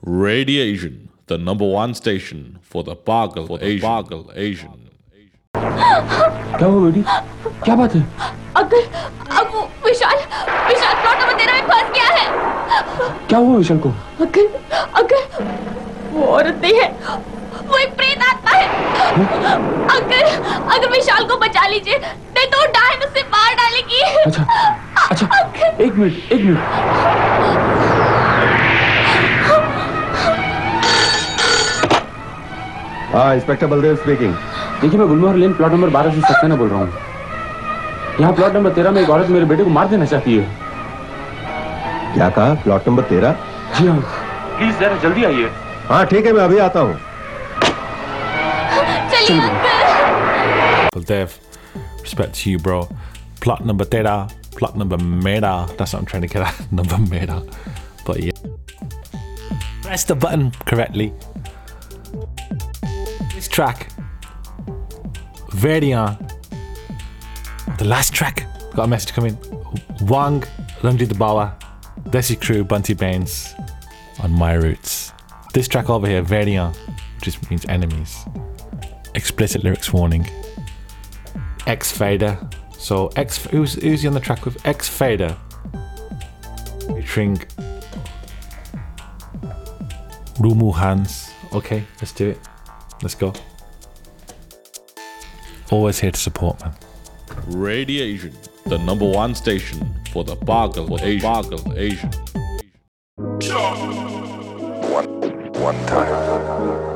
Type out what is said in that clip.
Radiation, the number one station for the Pagal Asian. क्या हुआ बेटी? क्या बात है? अगर अब वो विशाल प्लॉट नंबर 13 में फंस गया है। क्या हुआ विशाल को? अगर वो औरत नहीं है, वो एक प्रेत आत्मा है। अगर विशाल को बचा लीजिए, नहीं तो वो डायन उसे मार डालेगी। अच्छा, एक मिनट। हाँ, इंस्पेक्टर बलदेव स्पीकिंग। देखिए, मैं गुलमोहर लेन प्लॉट नंबर 12 से सक्सेना बोल रहा हूँ। यहाँ प्लॉट नंबर 13 में एक औरत मेरे बेटे को मार देना चाहती है। क्या कहा? Plot number 13? जी हाँ, प्लीज जरा जल्दी आइए। हाँ ठीक है, मैं अभी आता हूँ। चलिए uncle. Baldev, respect to you, bro. Plot number 13, plot number meta. That's what I'm trying to get at. Number meta. But yeah. Press the button correctly. This track. Verdian. The last track. Got a message coming. Wang, Ranjit Bawa, Desi Crew, Bunty Baines on My Roots. This track over here, Verdian, just means enemies. Explicit lyrics warning. X Fader. So who's he on the track with? X Fader featuring Rumu Hans. Okay, let's do it. Let's go. Always here to support, man. Radiation, the number one station for the Pagal Asian. One time.